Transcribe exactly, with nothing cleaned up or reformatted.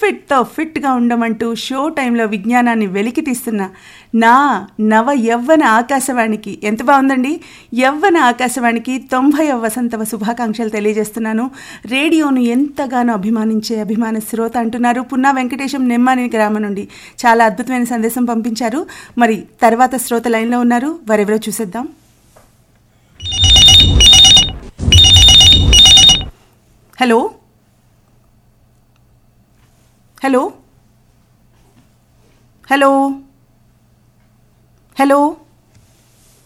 ఫిట్తో ఫిట్గా ఉండమంటూ షో టైంలో విజ్ఞానాన్ని వెలికి తీస్తున్న నా నవ యవ్వన ఆకాశవాణికి ఎంత బాగుందండి. యవ్వన ఆకాశవాణికి తొంభైవ వసంతవ శుభాకాంక్షలు తెలియజేస్తున్నాను. రేడియోను ఎంతగానో అభిమానించే అభిమాన శ్రోత అంటున్నారు పున్నా వెంకటేశం నెమ్మాని గ్రామం నుండి. చాలా అద్భుతమైన సందేశం పంపించారు. మరి తర్వాత శ్రోత లైన్లో ఉన్నారు, వారెవరో చూసేద్దాం. Hello hello hello hello